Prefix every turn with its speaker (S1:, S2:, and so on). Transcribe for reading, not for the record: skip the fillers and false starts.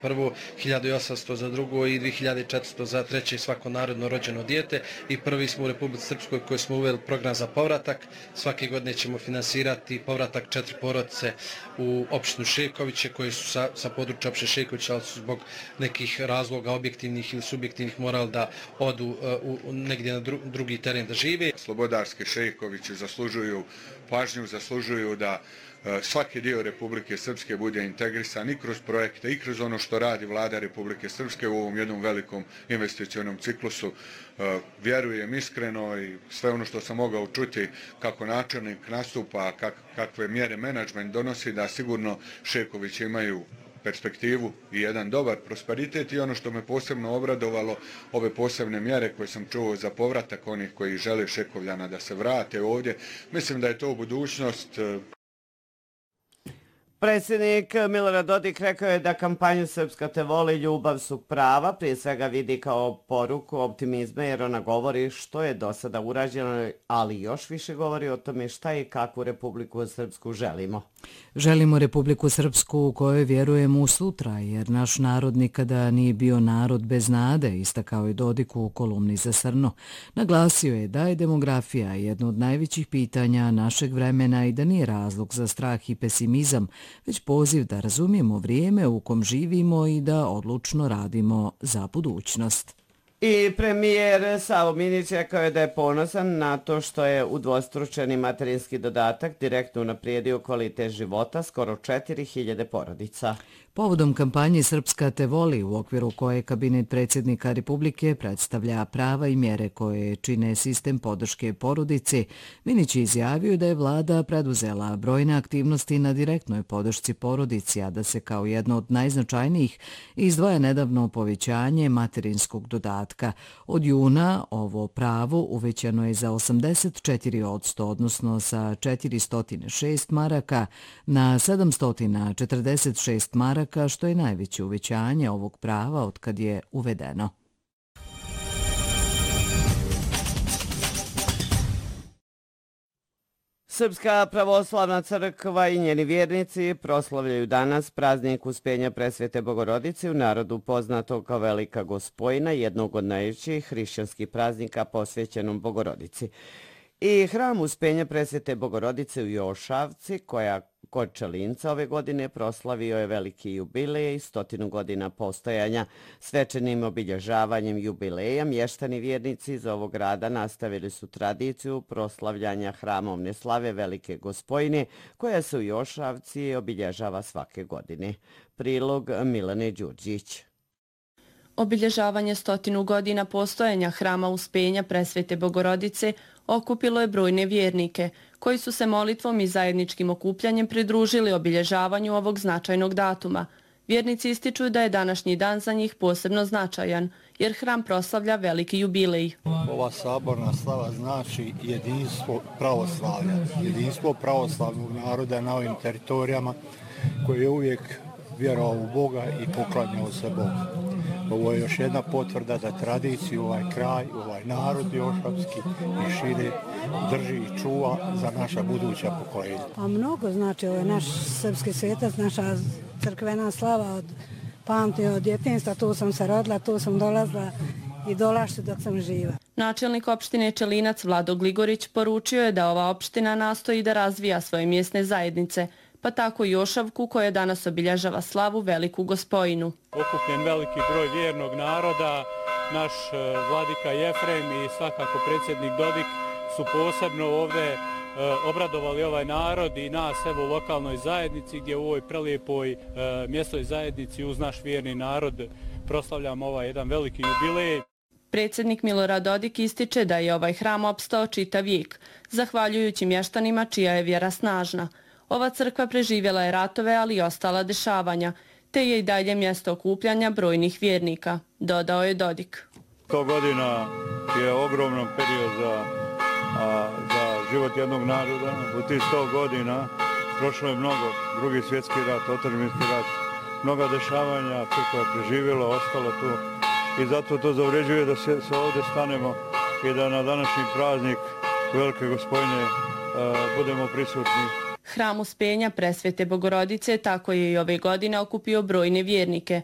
S1: prvo, 1800 za drugo i 2400 za treće svako narodno rođeno dijete i prvi smo u Republici Srpskoj koji smo uveli program za povratak. Svake godine ćemo finansirati povratak 4 porodice u opštinu Šekoviće koji su sa područja opštine Šekovića, ali su zbog nekih razloga objektivnih ili subjektivnih morali da odu negdje na drugi teren da žive.
S2: Slobodarski Šekovići zaslužuju pažnju, zaslužuju da svaki dio Republike Srpske bude integrisan i kroz projekte i kroz ono što radi vlada Republike Srpske u ovom jednom velikom investicionom ciklusu. Vjerujem iskreno i sve ono što sam mogao čuti kako načelnik nastupa, kakve mjere menadžment donosi, da sigurno Šekovići imaju perspektivu i jedan dobar prosperitet i ono što me posebno obradovalo, ove posebne mjere koje sam čuo za povratak onih koji žele Šekovljana da se vrate ovdje. Mislim da je to budućnost.
S3: Predsjednik Milorad Dodik rekao je da kampanju Srpska te voli, ljubav su prava, prije svega vidi kao poruku optimizma jer ona govori što je do sada urađeno, ali još više govori o tome šta i kakvu Republiku Srpsku želimo.
S4: Želimo Republiku Srpsku u kojoj vjerujemo u sutra, jer naš narod nikada nije bio narod bez nade, istakao je Dodik u kolumni za Srno. Naglasio je da je demografija jedno od najvećih pitanja našeg vremena i da nije razlog za strah i pesimizam, već poziv da razumijemo vrijeme u kom živimo i da odlučno radimo za budućnost.
S3: I premijer Savo Minić rekao je da je ponosan na to što je udvostručeni materinski dodatak direktno unaprijedio kvalitet života skoro 4000 porodica.
S4: Povodom kampanje Srpska te voli, u okviru koje kabinet predsjednika Republike predstavlja prava i mjere koje čine sistem podrške porodici, Minić je izjavio da je vlada preduzela brojne aktivnosti na direktnoj podršci porodici, a da se kao jedno od najznačajnijih izdvaja nedavno povećanje materinskog dodatka. Od juna ovo pravo uvećano je za 84%, odnosno sa 406 maraka na 746 maraka, što je najveće uvećanje ovog prava od kad je uvedeno.
S3: Srpska pravoslavna crkva i njeni vjernici proslavljaju danas praznik Uspenja Presvete Bogorodice, u narodu poznato kao Velika Gospojna, jednog od najvećih hrišćanskih praznika posvećenom Bogorodici. I hram Uspenja Presvete Bogorodice u Jošavci, koja kod Čelinca ove godine proslavio je veliki jubilej, 100 godina postojanja. Svečanim obilježavanjem jubileja mještani vjernici iz ovog grada nastavili su tradiciju proslavljanja hramovne slave Velike Gospojne, koja se u Jošavci obilježava svake godine. Prilog Milane Đurđić.
S5: Obilježavanje 100 godina postojanja hrama Uspenja Presvete Bogorodice okupilo je brojne vjernike, koji su se molitvom i zajedničkim okupljanjem pridružili obilježavanju ovog značajnog datuma. Vjernici ističu da je današnji dan za njih posebno značajan, jer hram proslavlja veliki jubilej.
S6: Ova saborna slava znači jedinstvo pravoslavlja, jedinstvo pravoslavnog naroda na ovim teritorijama koji je uvijek vjerovao u Boga i poklanjao se Bogu. Ovo je još jedna potvrda da tradiciju ovaj kraj, ovaj narod jošavski i šire drži i čuva za naša buduća pokoljenja.
S7: Pa mnogo znači, ovo je naš srpski svetac, naša crkvena slava od pamti, od djetinjstva, tu sam se rodila, tu sam dolazila i dolašću dok sam živa.
S5: Načelnik opštine Čelinac Vlado Gligorić poručio je da ova opština nastoji da razvija svoje mjesne zajednice, pa tako i Jošavku koja danas obilježava slavu Veliku Gospojnu.
S8: Okupljen veliki broj vjernog naroda, naš vladika Jefrem i svakako predsjednik Dodik su posebno ovdje obradovali ovaj narod i nas evo u lokalnoj zajednici gdje u ovoj prelijepoj mjesnoj zajednici uz naš vjerni narod proslavljamo ovaj jedan veliki jubilej.
S5: Predsjednik Milorad Dodik ističe da je ovaj hram opstao čitav vijek, zahvaljujući mještanima čija je vjera snažna. Ova crkva preživjela je ratove, ali i ostala dešavanja, te je i dalje mjesto okupljanja brojnih vjernika, dodao je Dodik.
S9: 100 godina je ogroman period za život jednog naroda. U tih 100 godina prošlo je mnogo, Drugi svjetski rat, otadžbinski rat, mnoga dešavanja, crkva je preživjela, ostala tu. I zato to zavređuje da se ovdje stanemo i da na današnji praznik Velike Gospojne budemo prisutni.
S5: Hram Uspenja Presvete Bogorodice tako je i ove godine okupio brojne vjernike.